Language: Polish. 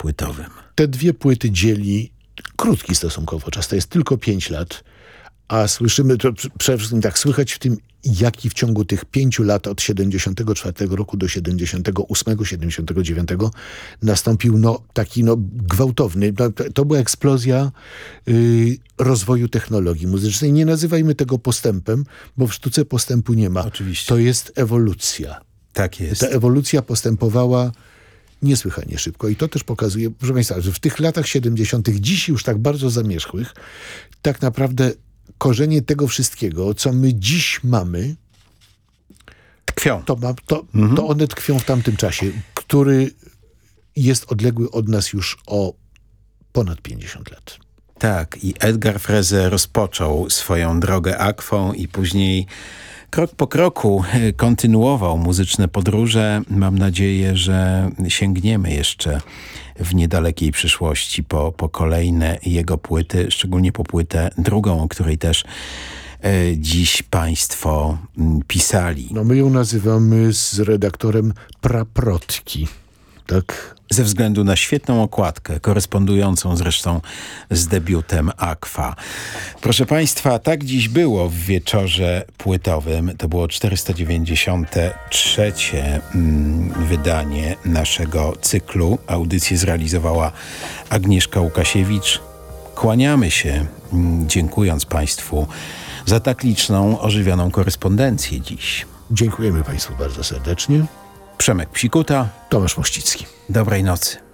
płytowym. Te dwie płyty dzieli krótki stosunkowo czas, to jest tylko 5 lat, a słyszymy, to przede wszystkim tak słychać w tym, jaki w ciągu tych 5 lat od 74 roku do 78, 79 nastąpił taki gwałtowny, to była eksplozja rozwoju technologii muzycznej. Nie nazywajmy tego postępem, bo w sztuce postępu nie ma. Oczywiście. To jest ewolucja. Tak jest. Ta ewolucja postępowała niesłychanie szybko i to też pokazuje, proszę Państwa, że w tych latach 70., dziś już tak bardzo zamierzchłych, tak naprawdę korzenie tego wszystkiego, co my dziś mamy, tkwią. To one tkwią w tamtym czasie, który jest odległy od nas już o ponad 50 lat. Tak, i Edgar Freze rozpoczął swoją drogę akwą i później krok po kroku kontynuował muzyczne podróże. Mam nadzieję, że sięgniemy jeszcze w niedalekiej przyszłości po kolejne jego płyty, szczególnie po płytę drugą, o której też dziś Państwo pisali. My ją nazywamy z redaktorem Praprotki, tak? Ze względu na świetną okładkę, korespondującą zresztą z debiutem Aqua. Proszę Państwa, tak dziś było w wieczorze płytowym. To było 493. wydanie naszego cyklu. Audycję zrealizowała Agnieszka Łukasiewicz. Kłaniamy się, dziękując Państwu za tak liczną, ożywioną korespondencję dziś. Dziękujemy Państwu bardzo serdecznie. Przemek Psikuta, Tomasz Mościcki. dobrej nocy.